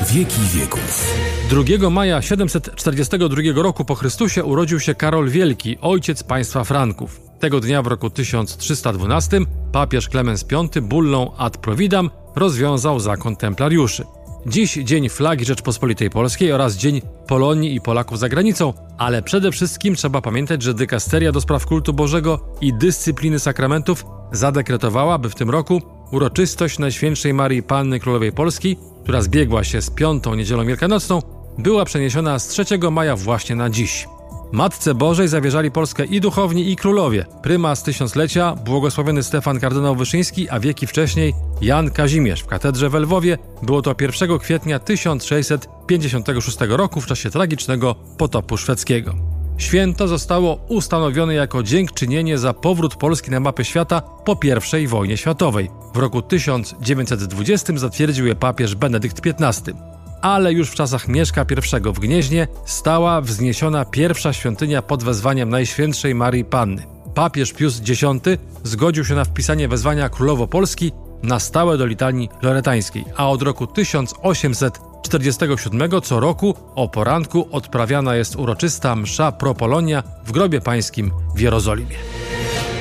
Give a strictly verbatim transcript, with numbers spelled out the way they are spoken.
Wieki wieków. drugiego maja siedemset czterdziestego drugiego roku po Chrystusie urodził się Karol Wielki, ojciec państwa Franków. Tego dnia w roku tysiąc trzysta dwunastym papież Klemens piąty bullą ad providam rozwiązał zakon templariuszy. Dziś Dzień Flagi Rzeczpospolitej Polskiej oraz Dzień Polonii i Polaków za granicą, ale przede wszystkim trzeba pamiętać, że dykasteria do spraw kultu Bożego i dyscypliny sakramentów zadekretowała, by w tym roku uroczystość Najświętszej Maryi Panny Królowej Polski, która zbiegła się z piątą niedzielą wielkanocną, była przeniesiona z trzeciego maja właśnie na dziś. Matce Bożej zawierzali Polskę i duchowni, i królowie. Prymas tysiąclecia, błogosławiony Stefan kardynał Wyszyński, a wieki wcześniej Jan Kazimierz w katedrze w Lwowie. Było to pierwszego kwietnia tysiąc sześćset pięćdziesiątego szóstego roku w czasie tragicznego potopu szwedzkiego. Święto zostało ustanowione jako dziękczynienie za powrót Polski na mapę świata po pierwszej wojnie światowej. W roku tysiąc dziewięćset dwudziestym zatwierdził je papież Benedykt piętnasty. Ale już w czasach Mieszka I w Gnieźnie stała wzniesiona pierwsza świątynia pod wezwaniem Najświętszej Maryi Panny. Papież Pius dziesiąty zgodził się na wpisanie wezwania Królowo Polski na stałe do litanii loretańskiej, a od roku tysiąc osiemset czterdziestego siódmego co roku o poranku odprawiana jest uroczysta msza pro Polonia w grobie pańskim w Jerozolimie.